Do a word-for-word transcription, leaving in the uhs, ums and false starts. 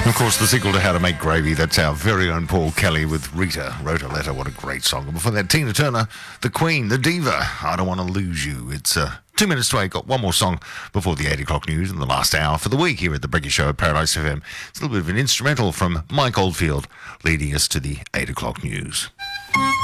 Of course, the sequel to How to Make Gravy, that's our very own Paul Kelly with Rita Wrote a Letter. What a great song. And before that, Tina Turner, the Queen, the Diva, I Don't Want to Lose You. It's uh, two minutes to eight. Got one more song before the eight o'clock news in the last hour for the week here at the Brekkie Show at Paradise F M. It's a little bit of an instrumental from Mike Oldfield leading us to the eight o'clock news.